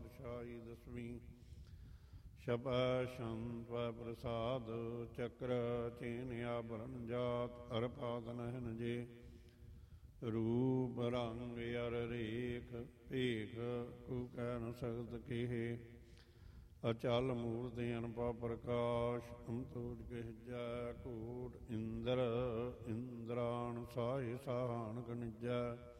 ਪਾਤਸ਼ਾਹੀ ਦਸਵੀਂ। ਸ਼ਪੈ ਸ਼ੰਤ ਵੈ ਪ੍ਰਸਾਦ ਚੱਕਰ ਚੀਨ ਆਭਰਨ ਜਾਤ ਅਰਪਾਦ ਨਹਿਨ ਜੇ। ਰੂਪ ਰੰਗ ਅਰ ਰੇਖ ਭੇਖ ਕੂ ਕਹਿ ਨ ਸਕਤ ਕੇਹੇ। ਅਚਲ ਮੂਰਤਿ ਅਨਪਾ ਪ੍ਰਕਾਸ਼ ਅੰਤੋਜ ਕਹਿਜੈ। ਘੂਟ ਇੰਦਰ ਇੰਦਰਾਣ ਸਾਹੇ ਸਾਹਣ ਕਨਿਜੈ।